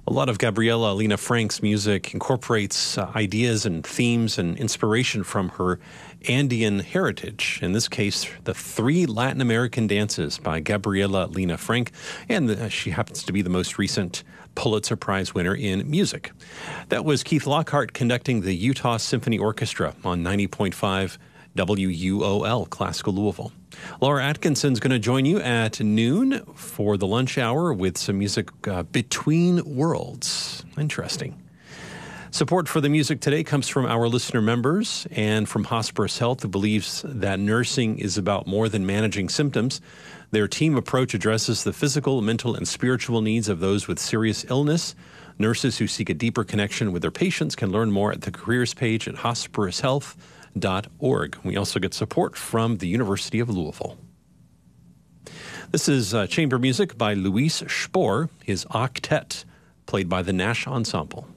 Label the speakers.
Speaker 1: A lot of Gabriela Lena Frank's music incorporates ideas and themes and inspiration from her Andean heritage. In this case, the three Latin American dances by Gabriela Lena Frank, and she happens to be the most recent Pulitzer Prize winner in music. That was Keith Lockhart conducting the Utah Symphony Orchestra on 90.5 WUOL, Classical Louisville. Laura Atkinson's going to join you at noon for the lunch hour with some music between worlds. Interesting. Support for the music today comes from our listener members and from Hospice Health, who believes that nursing is about more than managing symptoms. Their team approach addresses the physical, mental, and spiritual needs of those with serious illness. Nurses who seek a deeper connection with their patients can learn more at the careers page at hospicehealth.org. We also get support from the University of Louisville. This is chamber music by Luis Spohr, his octet, played by the Nash Ensemble.